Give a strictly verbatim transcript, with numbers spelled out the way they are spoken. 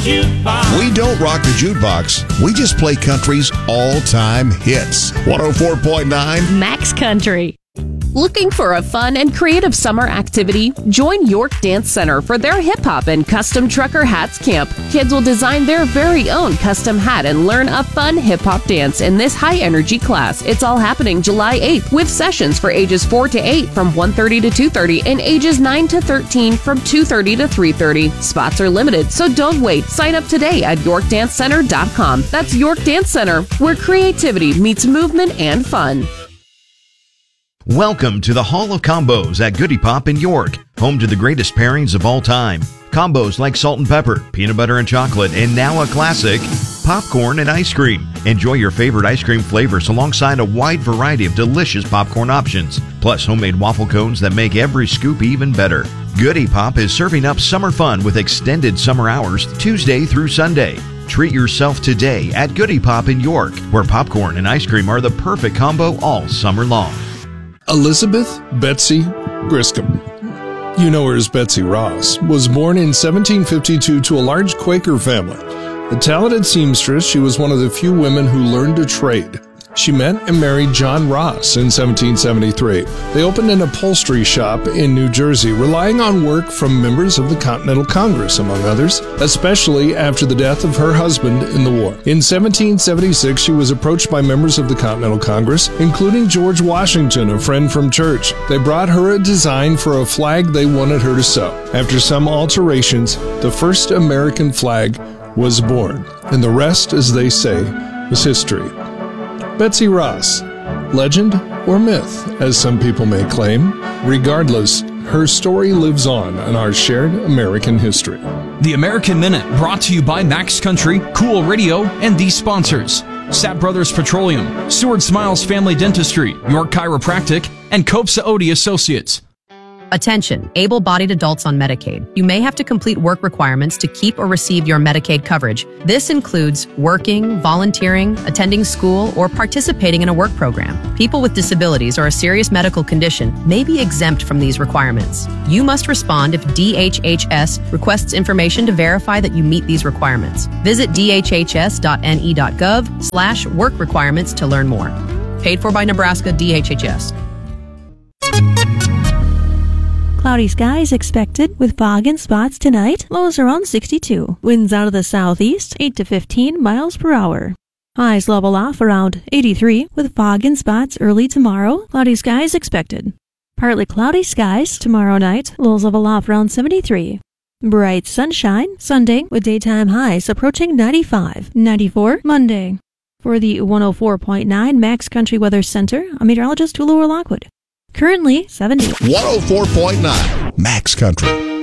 jukebox. We don't rock the jukebox. We just play country's all-time hits. one oh four point nine Max Country. Looking for a fun and creative summer activity? Join York Dance Center for their hip-hop and custom trucker hats camp. Kids will design their very own custom hat and learn a fun hip-hop dance in this high-energy class. It's all happening July eighth with sessions for ages four to eight from one thirty to two thirty and ages nine to thirteen from two thirty to three thirty. Spots are limited, so don't wait. Sign up today at york dance center dot com. That's York Dance Center, where creativity meets movement and fun. Welcome to the Hall of Combos at Goody Pop in York, home to the greatest pairings of all time. Combos like salt and pepper, peanut butter and chocolate, and now a classic, popcorn and ice cream. Enjoy your favorite ice cream flavors alongside a wide variety of delicious popcorn options, plus homemade waffle cones that make every scoop even better. Goody Pop is serving up summer fun with extended summer hours Tuesday through Sunday. Treat yourself today at Goody Pop in York, where popcorn and ice cream are the perfect combo all summer long. Elizabeth Betsy Griscom, you know her as Betsy Ross, was born in seventeen fifty-two to a large Quaker family. A talented seamstress, she was one of the few women who learned a trade. She met and married John Ross in seventeen seventy-three. They opened an upholstery shop in New Jersey, relying on work from members of the Continental Congress, among others, especially after the death of her husband in the war. In seventeen seventy-six, she was approached by members of the Continental Congress, including George Washington, a friend from church. They brought her a design for a flag they wanted her to sew. After some alterations, the first American flag was born, and the rest, as they say, is history. Betsy Ross, legend or myth, as some people may claim. Regardless, her story lives on in our shared American history. The American Minute, brought to you by Max Country, Cool Radio, and these sponsors: Sapp Brothers Petroleum, Seward Smiles Family Dentistry, York Chiropractic, and Copsa Odie Associates. Attention, able-bodied adults on Medicaid. You may have to complete work requirements to keep or receive your Medicaid coverage. This includes working, volunteering, attending school, or participating in a work program. People with disabilities or a serious medical condition may be exempt from these requirements. You must respond if D H H S requests information to verify that you meet these requirements. Visit d h h s dot n e dot gov slash work requirements to learn more. Paid for by Nebraska D H H S. Cloudy skies expected with fog and spots tonight. Lows around sixty-two. Winds out of the southeast, eight to fifteen miles per hour. Highs level off around eighty-three with fog and spots early tomorrow. Cloudy skies expected. Partly cloudy skies tomorrow night. Lows level off around seventy-three. Bright sunshine Sunday with daytime highs approaching ninety-five. ninety-four Monday. For the one oh four point nine Max Country Weather Center, I'm meteorologist Hulu Lockwood. Currently seventy. one oh four point nine Max Country.